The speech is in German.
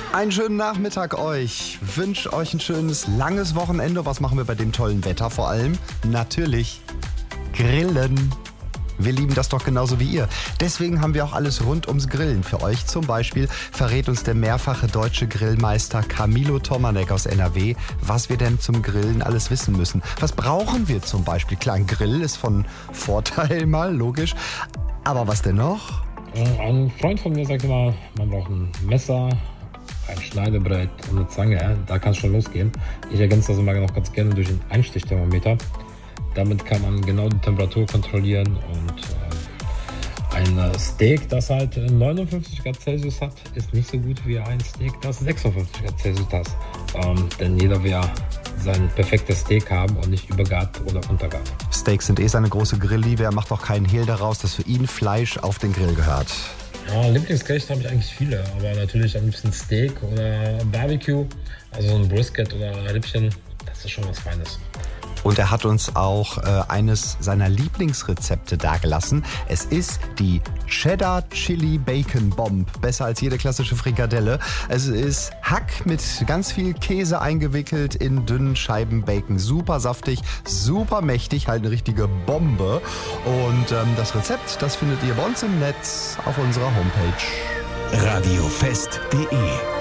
Einen schönen Nachmittag euch. Wünsche euch ein schönes, langes Wochenende. Was machen wir bei dem tollen Wetter vor allem? Natürlich Grillen. Wir lieben das doch genauso wie ihr. Deswegen haben wir auch alles rund ums Grillen für euch. Zum Beispiel verrät uns der mehrfache deutsche Grillmeister Camilo Tomanek aus NRW, was wir denn zum Grillen alles wissen müssen. Was brauchen wir zum Beispiel? Klar, ein Grill ist von Vorteil mal, logisch. Aber was denn noch? Ein Freund von mir sagt immer, man braucht ein Messer, ein Schneidebrett und eine Zange. Da kann es schon losgehen. Ich ergänze das immer noch ganz gerne durch ein Einstichthermometer. Damit kann man genau die Temperatur kontrollieren und ein Steak, das halt 59 Grad Celsius hat, ist nicht so gut wie ein Steak, das 56 Grad Celsius hat. Denn jeder will sein perfektes Steak haben und nicht übergart oder untergart. Steaks sind seine große Grillliebe. Er macht auch keinen Hehl daraus, dass für ihn Fleisch auf den Grill gehört. Ja, Lieblingsgericht habe ich eigentlich viele, aber natürlich am liebsten Steak oder Barbecue, also so ein Brisket oder Rippchen, das ist schon was Feines. Und er hat uns auch eines seiner Lieblingsrezepte dargelassen. Es ist die Cheddar Chili Bacon Bomb. Besser als jede klassische Frikadelle. Es ist Hack mit ganz viel Käse eingewickelt in dünnen Scheiben Bacon. Super saftig, super mächtig, halt eine richtige Bombe. Und das Rezept, das findet ihr bei uns im Netz auf unserer Homepage. radiofest.de